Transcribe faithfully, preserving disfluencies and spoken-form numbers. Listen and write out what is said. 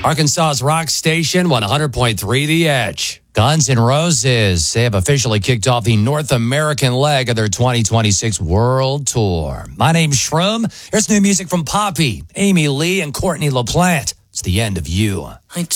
Arkansas's rock station, one hundred point three The Edge. Guns N' Roses, they have officially kicked off the North American leg of their twenty twenty-six World Tour. My name's Shroom. Here's new music from Poppy, Amy Lee, and Courtney LaPlante. It's The End of You. I